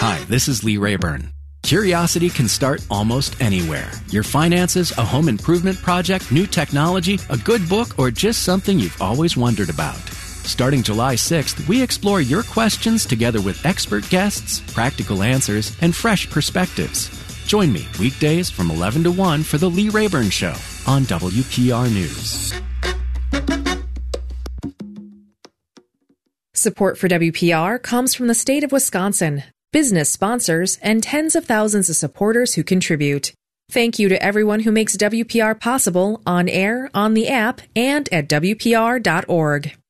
Hi, this is Lee Rayburn. Curiosity can start almost anywhere. Your finances, a home improvement project, new technology, a good book, or just something you've always wondered about. Starting July 6th, we explore your questions together with expert guests, practical answers, and fresh perspectives. Join me weekdays from 11 to 1 for The Lee Rayburn Show on WPR News. Support for WPR comes from the state of Wisconsin, business sponsors, and tens of thousands of supporters who contribute. Thank you to everyone who makes WPR possible on air, on the app, and at WPR.org.